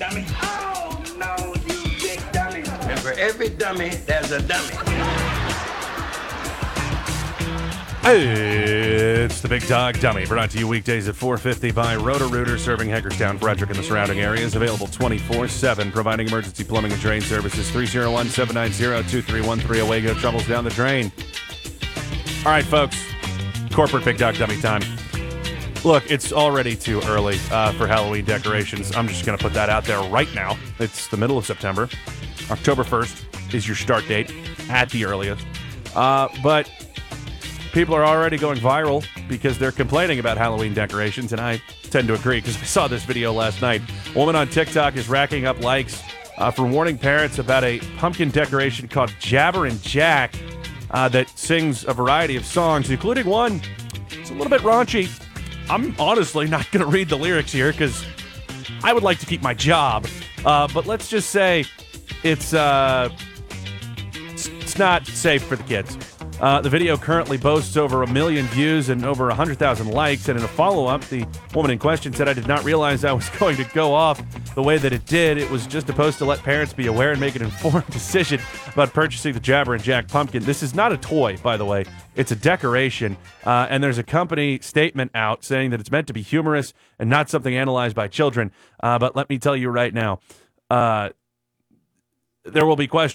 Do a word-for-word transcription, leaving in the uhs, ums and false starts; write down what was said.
dummy. Oh, no, you big dummy. And for every dummy, there's a dummy. It's the Big Dog Dummy, brought to you weekdays at four fifty by Roto-Rooter, serving Hagerstown, Frederick, and the surrounding areas. Available twenty-four seven, providing emergency plumbing and drain services. three oh one, seven nine zero, two three one three. Away go troubles down the drain. All right, folks. Corporate Big Dog Dummy time. Look, it's already too early uh, for Halloween decorations. I'm just going to put that out there right now. It's the middle of September. October first is your start date at the earliest. Uh, but people are already going viral because they're complaining about Halloween decorations, and I tend to agree because I saw this video last night. A woman on TikTok is racking up likes uh, for warning parents about a pumpkin decoration called Jabberin' Jack uh, that sings a variety of songs, including one that's a little bit raunchy. I'm honestly not going to read the lyrics here because I would like to keep my job, uh, but let's just say it's, uh, it's, it's not safe for the kids. Uh, the video currently boasts over a million views and over one hundred thousand likes, and in a follow-up, the woman in question said, "I did not realize I was going to go off the way that it did. It was just supposed to let parents be aware and make an informed decision about purchasing the Jabberin' Jack pumpkin." This is not a toy, by the way. It's a decoration, uh, and there's a company statement out saying that it's meant to be humorous and not something analyzed by children. Uh, but let me tell you right now, uh, there will be questions